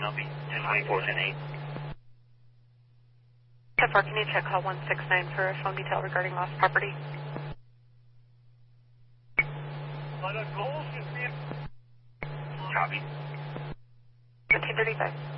I'll be 1024, 108. 10-4, can you check call 169 for a phone detail regarding lost property? Copy. 1535.